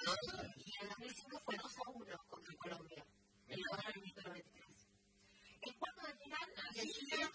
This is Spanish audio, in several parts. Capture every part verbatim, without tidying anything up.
Y en dos mil cinco fue dos a uno contra Colombia. Y ahora el minuto noventa y tres. En cuarto de final, Argentina.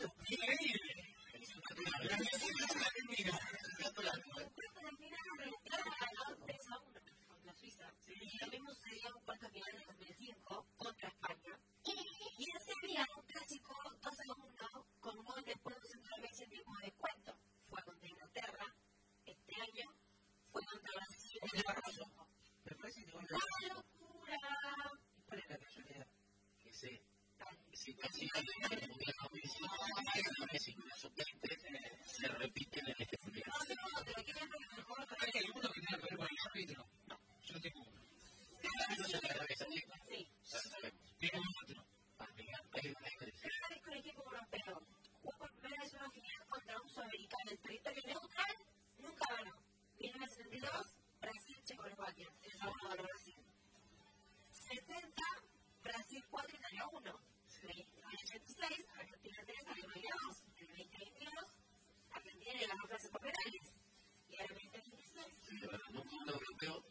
La Argentina es la primera. En cuarto de final, Argentina ganó tres a uno contra Suiza. Y lo mismo sucedió en cuarto de final de dos mil cinco contra España. Y en Serbia, un clásico dos a uno con gol después de un central vez en tiempo de descuento. Fue contra Inglaterra. Este año fue contra Brasil. Me parece que ¡una locura! ¿Cuál es la casualidad? Que se situación de mundial dos mil cinco la Messi con la sub veinte se repiten en este mundial. No, no, te lo quiero ver mejor. ¿Hay alguno que tenga que ver con el árbitro? No, yo tengo uno. ¿El árbitro de la cabeza negra? Sí. Ya sabemos. Tengo otro. Hay una con el equipo europeo. Jugó por primera vez una final contra un sudamericano. El territorio neutral nunca ganó. mil novecientos setenta y dos, Brasil, Checoslovaquia. El sábado de Brasil. setenta, Brasil cuatro, Italia uno. En el ochenta y seis, Argentina tres, Alemania dos. En el veinte veintidós, Argentina le ganó Francia por penales. Y en el veinte veintiséis, un mundo europeo.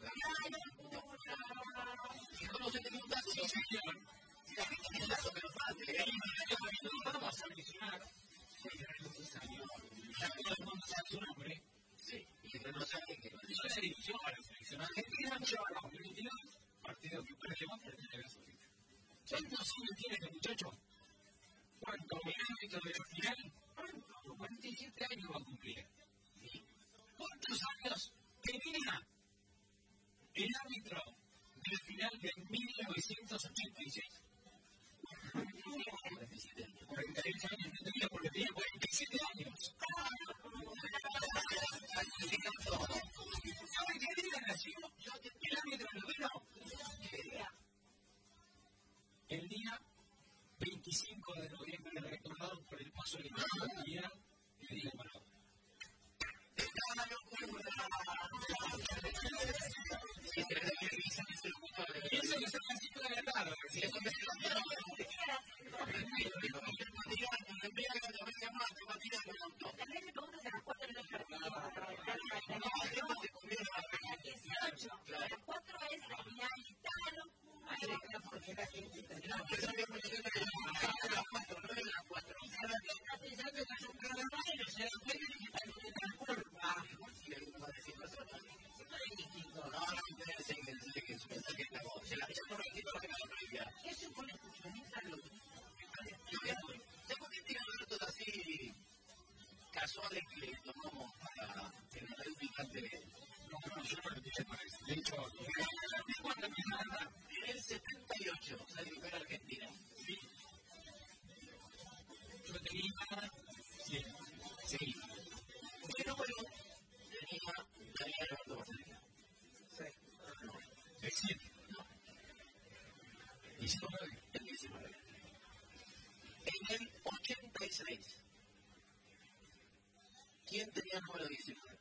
¿Y cómo se te pregunta? Sí, señor. La gente tiene la superfase. Vamos a mencionar que en estos años ya todo el mundo sabe su nombre. Sí, y que no sabe que no se dirigió a la selección argentina. Lleva los veintidós partidos que perdemos frente a Arabia Saudita. ¿Cuántos años tiene este muchacho? ¿Cuánto? El árbitro de la final, ¿cuánto? cuarenta y siete años va a cumplir. ¿Sí? ¿Cuántos años tenía el árbitro de la final de mil novecientos ochenta y seis? cuarenta y ocho años no tenía porque tenía cuarenta y siete años. ¿Sabe qué día nació el árbitro noveno? El día veinticinco de noviembre, recordado por el paso de la día de Diego Maradona. Pienso que son las cinco de la tarde. Si eso me lo casuales que le tomamos para tener el picante. No, no, yo no lo dije para eso. De hecho, ¿cuándo empezó a andar? En el setenta y ocho, salió a Argentina. Sí. Yo tenía. Sí. Sí. Pero bueno, tenía Daniel Alberto Barcelona. Sí. No. ¿diecisiete? No. diecinueve. El diecinueve. En el ochenta y seis. ¿Quién tenía el número diecinueve?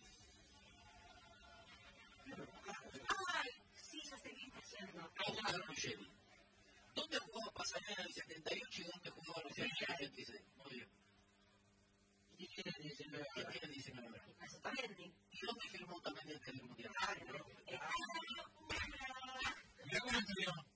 Ay, sí, ya sé qué está haciendo. Oscar Ruggeri. ¿Dónde jugó Pasaría en el setenta y ocho y dónde jugó Ruggeri en el ochenta y seis? Muy bien. ¿Y quién tiene diecinueve? ¿Quién tiene diecinueve? Exactamente. ¿Y dónde firmó también el Mundial? Claro. Mirá cómo estudió.